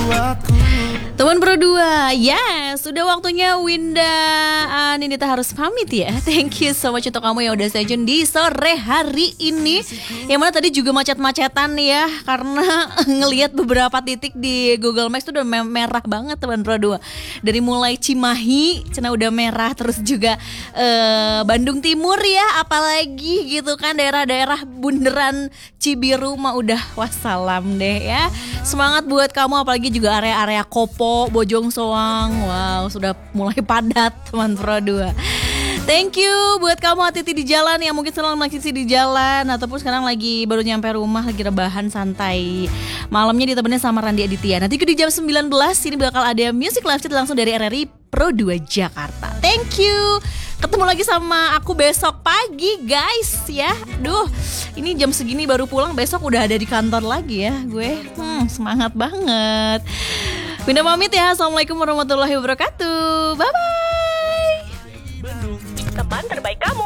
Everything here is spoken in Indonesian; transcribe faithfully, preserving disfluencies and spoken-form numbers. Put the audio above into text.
Teman Pro dua, yes, sudah waktunya Winda uh, Nindita harus pamit ya. Thank you so much untuk kamu yang udah stay tune di sore hari ini. Yang mana tadi juga macet-macetan ya, karena ngelihat beberapa titik di Google Maps itu udah merah banget teman Pro dua. Dari mulai Cimahi, Cina udah merah, terus juga uh, Bandung Timur ya, apalagi gitu kan daerah-daerah bundaran Cibiru mah udah wassalam deh ya. Semangat buat kamu, apalagi juga area-area Kopo, Bojong Soang. Wow, sudah mulai padat teman Pro dua. Thank you buat kamu hati-hati di jalan yang mungkin sedang masih di jalan ataupun sekarang lagi baru nyampe rumah, lagi rebahan santai. Malamnya ditemenin sama Randi Aditya. Nanti di jam sembilan belas ini bakal ada Music Live Chat langsung dari R R I Pro dua Jakarta. Thank you. Ketemu lagi sama aku besok pagi guys ya. Duh, ini jam segini baru pulang, besok udah ada di kantor lagi ya gue. Hmm, semangat banget. Winda pamit ya. Assalamualaikum warahmatullahi wabarakatuh. Bye bye. Teman terbaik kamu.